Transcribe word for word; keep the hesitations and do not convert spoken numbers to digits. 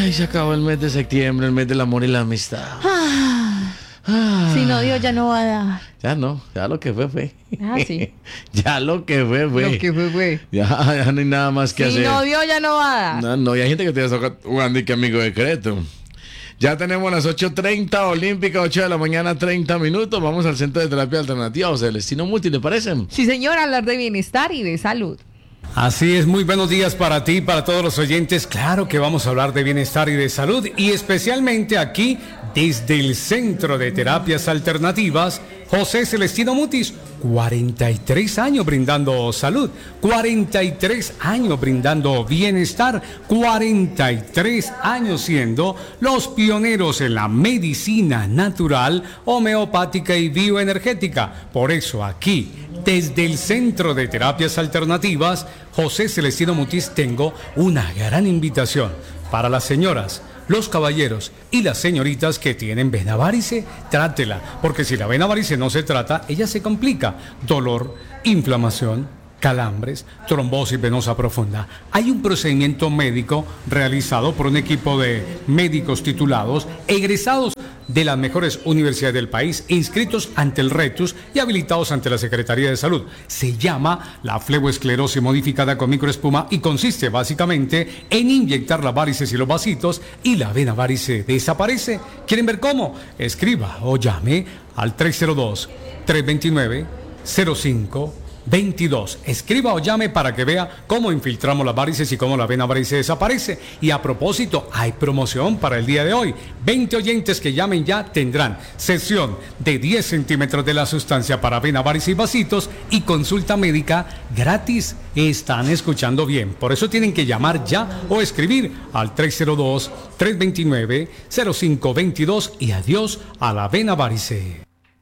Ay, se acabó el mes de septiembre, el mes del amor y la amistad. Ah, Ah, si no dio, ya no va a dar. ya no, ya lo que fue, fue. Ah, sí. Ya lo que fue, fue. Lo que fue, fue. Ya, ya no hay nada más que Si hacer. no dio, ya no va a dar. No, no, y hay gente que te está jugando y que amigo secreto. Ya tenemos las ocho treinta, Olímpica, ocho de la mañana, treinta minutos. Vamos al Centro de Terapia Alternativa, José Celestino Muti, ¿le parece? Sí, señor, hablar de bienestar y de salud. Así es, muy buenos días para ti, para todos los oyentes. Claro que vamos a hablar de bienestar y de salud, y especialmente aquí desde el Centro de Terapias Alternativas, José Celestino Mutis, cuarenta y tres años brindando salud, cuarenta y tres años brindando bienestar, cuarenta y tres años siendo los pioneros en la medicina natural, homeopática y bioenergética. Por eso aquí, desde el Centro de Terapias Alternativas, José Celestino Mutis, tengo una gran invitación para las señoras, los caballeros y las señoritas que tienen vena varice. Trátela, porque si la vena varice no se trata, ella se complica. Dolor, inflamación, calambres, trombosis venosa profunda. Hay un procedimiento médico realizado por un equipo de médicos titulados, egresados de las mejores universidades del país, inscritos ante el RETUS y habilitados ante la Secretaría de Salud. Se llama la fleboesclerosis modificada con microespuma y consiste básicamente en inyectar las varices y los vasitos y la vena varice desaparece. ¿Quieren ver cómo? Escriba o llame al tres cero dos, tres dos nueve, cero cinco veintidós. Escriba o llame para que vea cómo infiltramos las varices y cómo la vena varice desaparece. Y a propósito, hay promoción para el día de hoy. veinte oyentes que llamen ya tendrán sesión de diez centímetros de la sustancia para vena varice y vasitos y consulta médica gratis. Están escuchando bien, por eso tienen que llamar ya o escribir al tres cero dos, tres dos nueve, cero cinco veintidós y adiós a la vena varice.